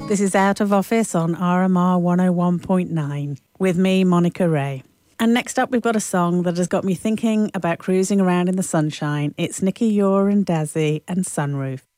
This is Out of Office on RMR 101.9 with me, Monica Ray. And next up, we've got a song that has got me thinking about cruising around in the sunshine. It's Nicky Ure and Dazzy and Sunroof.